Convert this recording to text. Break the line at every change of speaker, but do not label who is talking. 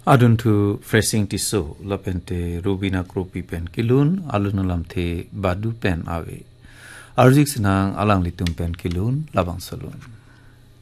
Adun tu phrasing tiso lapente rubina kropi pen kilun alun alam the badu pen awe. Arzik senang alang litum pen kilun labang salun.